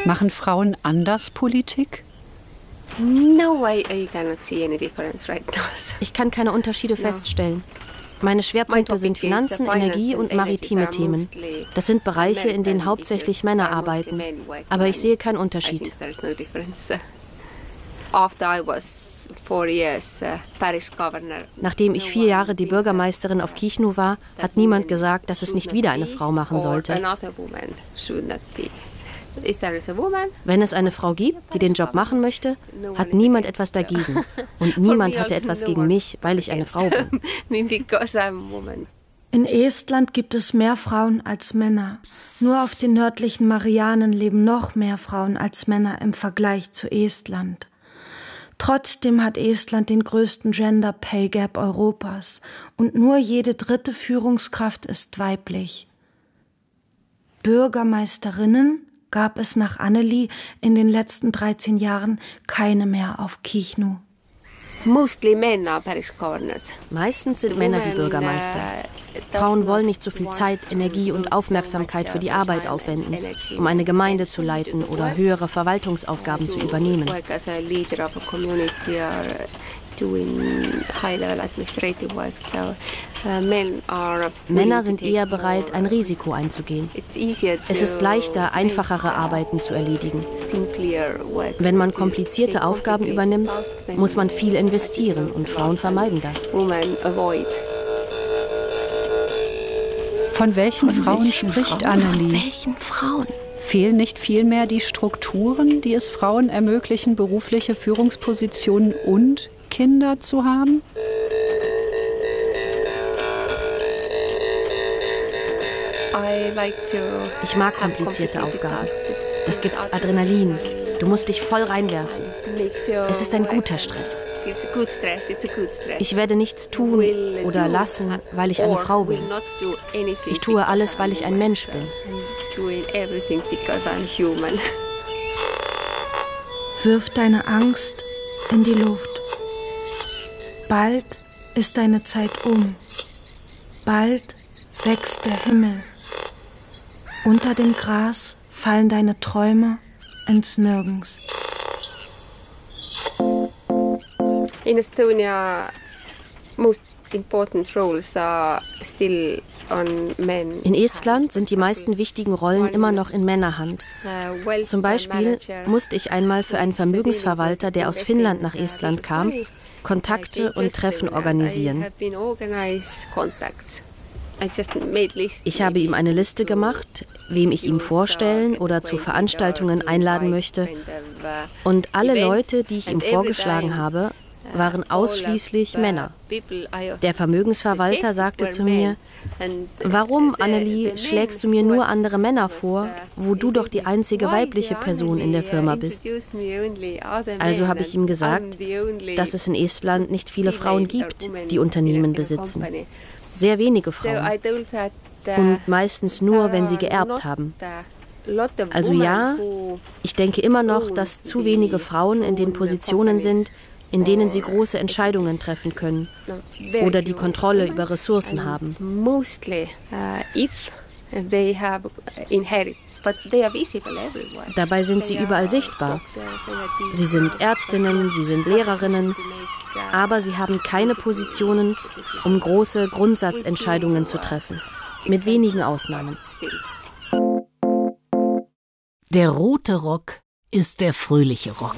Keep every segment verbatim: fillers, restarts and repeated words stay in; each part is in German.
Machen Frauen anders Politik? Ich kann keine Unterschiede feststellen. Meine Schwerpunkte sind Finanzen, Energie und maritime Themen. Das sind Bereiche, in denen hauptsächlich Männer arbeiten. Aber ich sehe keinen Unterschied. Nachdem ich vier Jahre die Bürgermeisterin auf Chișinău war, hat niemand gesagt, dass es nicht wieder eine Frau machen sollte. Wenn es eine Frau gibt, die den Job machen möchte, hat niemand etwas dagegen. Und niemand hatte etwas gegen mich, weil ich eine Frau bin. In Estland gibt es mehr Frauen als Männer. Nur auf den nördlichen Marianen leben noch mehr Frauen als Männer im Vergleich zu Estland. Trotzdem hat Estland den größten Gender Pay Gap Europas und nur jede dritte Führungskraft ist weiblich. Bürgermeisterinnen gab es nach Anneli in den letzten dreizehn Jahren keine mehr auf Chișinău. Meistens sind Männer die Bürgermeister. Frauen wollen nicht so viel Zeit, Energie und Aufmerksamkeit für die Arbeit aufwenden, um eine Gemeinde zu leiten oder höhere Verwaltungsaufgaben zu übernehmen. Männer sind eher bereit, ein Risiko einzugehen. Es ist leichter, einfachere Arbeiten zu erledigen. Wenn man komplizierte Aufgaben übernimmt, muss man viel investieren und Frauen vermeiden das. Von welchen Von Frauen welchen spricht Frauen? Anneli? Von welchen Frauen? Fehlen nicht vielmehr die Strukturen, die es Frauen ermöglichen, berufliche Führungspositionen und Kinder zu haben? Ich mag komplizierte Aufgaben. Das gibt Adrenalin. Du musst dich voll reinwerfen. Es ist ein guter Stress. Ich werde nichts tun oder lassen, weil ich eine Frau bin. Ich tue alles, weil ich ein Mensch bin. Wirf deine Angst in die Luft. Bald ist deine Zeit um. Bald wächst der Himmel. Unter dem Gras fallen deine Träume ins Nirgends. In Estonia, most important roles are still on men. In Estland sind die meisten wichtigen Rollen immer noch in Männerhand. Zum Beispiel musste ich einmal für einen Vermögensverwalter, der aus Finnland nach Estland kam, Kontakte und Treffen organisieren. Ich habe ihm eine Liste gemacht, wem ich ihm vorstellen oder zu Veranstaltungen einladen möchte. Und alle Leute, die ich ihm vorgeschlagen habe, waren ausschließlich Männer. Der Vermögensverwalter sagte zu mir: Warum, Anneli, schlägst du mir nur andere Männer vor, wo du doch die einzige weibliche Person in der Firma bist? Also habe ich ihm gesagt, dass es in Estland nicht viele Frauen gibt, die Unternehmen besitzen. Sehr wenige Frauen. Und meistens nur, wenn sie geerbt haben. Also ja, ich denke immer noch, dass zu wenige Frauen in den Positionen sind, in denen sie große Entscheidungen treffen können oder die Kontrolle über Ressourcen haben. Dabei sind sie überall sichtbar. Sie sind Ärztinnen, sie sind Lehrerinnen, aber sie haben keine Positionen, um große Grundsatzentscheidungen zu treffen. Mit wenigen Ausnahmen. Der rote Rock ist der fröhliche Rock.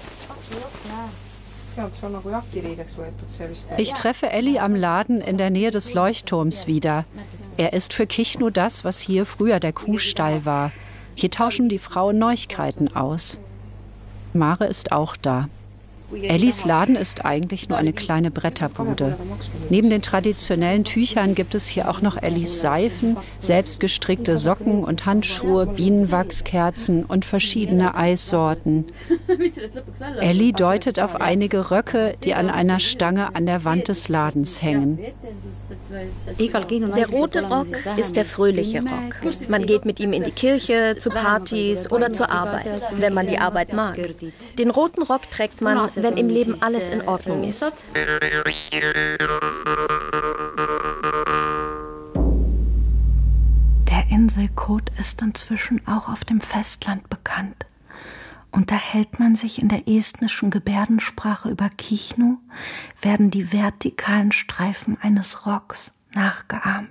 Ich treffe Elli am Laden in der Nähe des Leuchtturms wieder. Er ist für Chișinău das, was hier früher der Kuhstall war. Hier tauschen die Frauen Neuigkeiten aus. Mare ist auch da. Ellis Laden ist eigentlich nur eine kleine Bretterbude. Neben den traditionellen Tüchern gibt es hier auch noch Ellis Seifen, selbstgestrickte Socken und Handschuhe, Bienenwachskerzen und verschiedene Eissorten. Elli deutet auf einige Röcke, die an einer Stange an der Wand des Ladens hängen. Der rote Rock ist der fröhliche Rock. Man geht mit ihm in die Kirche, zu Partys oder zur Arbeit, wenn man die Arbeit mag. Den roten Rock trägt man, wenn im Leben alles in Ordnung ist. Der Inselkot ist inzwischen auch auf dem Festland bekannt. Unterhält man sich in der estnischen Gebärdensprache über Kihnu, werden die vertikalen Streifen eines Rocks nachgeahmt.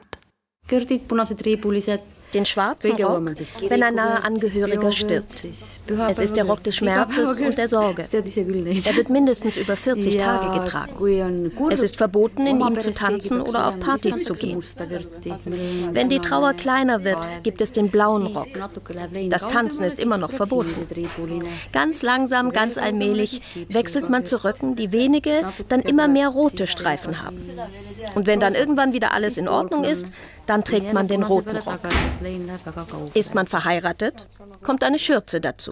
Den schwarzen Rock, wenn ein naher Angehöriger stirbt. Es ist der Rock des Schmerzes und der Sorge. Er wird mindestens über vierzig Tage getragen. Es ist verboten, in ihm zu tanzen oder auf Partys zu gehen. Wenn die Trauer kleiner wird, gibt es den blauen Rock. Das Tanzen ist immer noch verboten. Ganz langsam, ganz allmählich wechselt man zu Röcken, die wenige, dann immer mehr rote Streifen haben. Und wenn dann irgendwann wieder alles in Ordnung ist, dann trägt man den roten Rock. Ist man verheiratet, kommt eine Schürze dazu.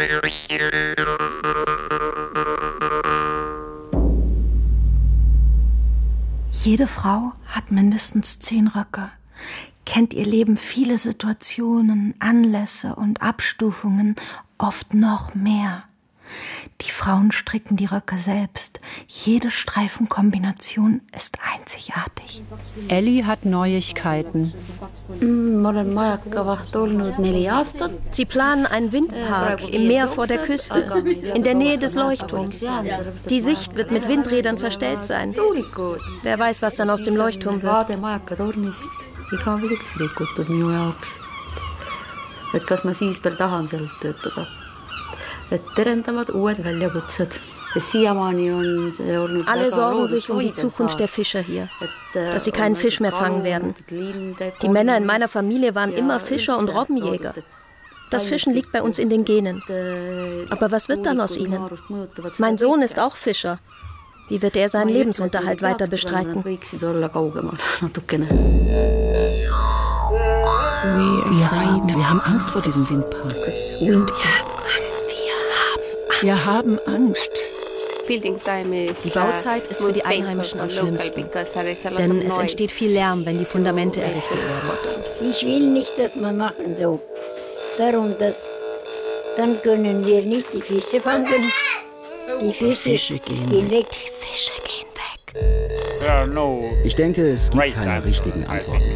Jede Frau hat mindestens zehn Röcke, kennt ihr Leben viele Situationen, Anlässe und Abstufungen, oft noch mehr. Die Frauen stricken die Röcke selbst. Jede Streifenkombination ist einzigartig. Elli hat Neuigkeiten. Sie planen einen Windpark im Meer vor der Küste, in der Nähe des Leuchtturms. Die Sicht wird mit Windrädern verstellt sein. Wer weiß, was dann aus dem Leuchtturm wird. Alle sorgen sich um die Zukunft der Fischer hier, dass sie keinen Fisch mehr fangen werden. Die Männer in meiner Familie waren immer Fischer und Robbenjäger. Das Fischen liegt bei uns in den Genen. Aber was wird dann aus ihnen? Mein Sohn ist auch Fischer. Wie wird er seinen Lebensunterhalt weiter bestreiten? Wir haben, wir haben Angst vor diesem Windpark. Und wir haben Angst. Die Bauzeit ist für die Einheimischen am schlimmsten, denn es entsteht viel Lärm, wenn die Fundamente errichtet sind. Ich will nicht, dass wir machen so. Darum, dass dann können wir nicht die Fische fangen. Die Fische, die Fische gehen, gehen weg. Die Fische gehen weg. Ich denke, es gibt keine richtigen Antworten.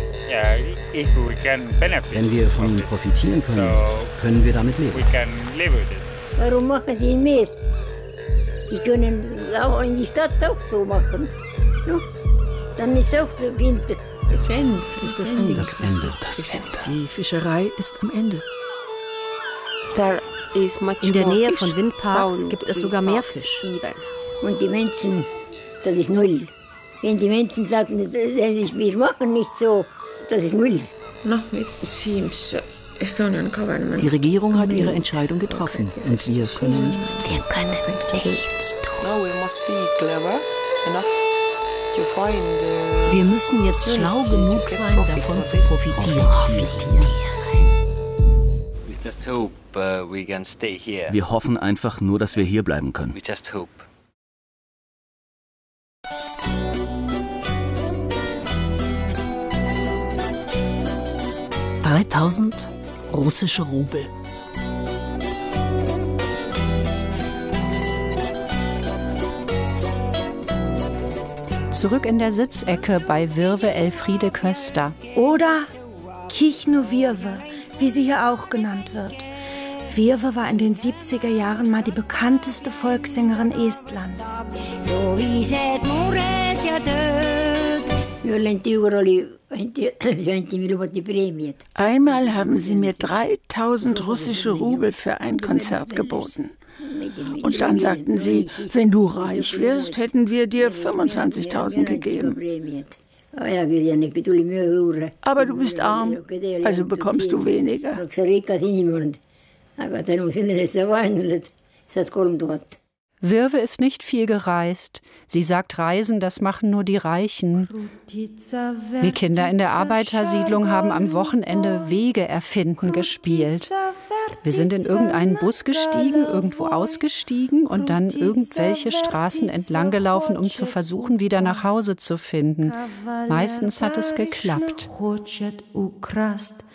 Wenn wir von ihnen profitieren können, können wir damit leben. Warum machen sie mehr? Die können auch in die Stadt auch so machen. No? Dann ist auch so Winter. Das ist das Ende. Das Ende. Das Ende. Die Fischerei ist am Ende. In der Nähe von Windparks gibt es sogar mehr Fisch. Und die Menschen, das ist null. Wenn die Menschen sagen, wir machen nicht so, das ist null. Die Regierung hat ihre Entscheidung getroffen und wir können nichts tun. Wir können nichts tun. Wir müssen jetzt schlau genug sein, davon zu profitieren. Wir hoffen einfach nur, dass wir hier bleiben können. dreitausend russische Rubel. Zurück in der Sitzecke bei Virve Elfriede Köster. Oder Kihnu Virve, wie sie hier auch genannt wird. Virve war in den siebziger Jahren mal die bekannteste Volkssängerin Estlands. Einmal haben sie mir dreitausend russische Rubel für ein Konzert geboten. Und dann sagten sie, wenn du reich wirst, hätten wir dir fünfundzwanzigtausend gegeben. Aber du bist arm, also bekommst du weniger. Virve ist nicht viel gereist. Sie sagt, Reisen, das machen nur die Reichen. Wir Kinder in der Arbeitersiedlung haben am Wochenende Wege erfinden gespielt. Wir sind in irgendeinen Bus gestiegen, irgendwo ausgestiegen und dann irgendwelche Straßen entlang gelaufen, um zu versuchen, wieder nach Hause zu finden. Meistens hat es geklappt.